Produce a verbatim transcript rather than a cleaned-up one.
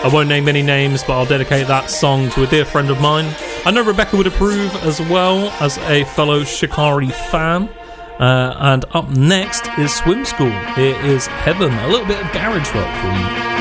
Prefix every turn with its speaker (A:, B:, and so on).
A: I won't name any names, but I'll dedicate that song to a dear friend of mine. I know Rebecca would approve as well, as a fellow Shikari fan. Uh, and up next is Swim School. Here is Heaven, a little bit of garage rock for you.